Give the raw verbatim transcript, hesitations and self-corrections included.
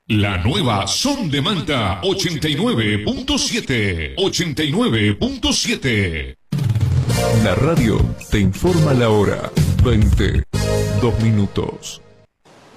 La nueva Son de Manta ochenta y nueve punto siete. ochenta y nueve punto siete. La radio te informa la hora. veinte, dos minutos.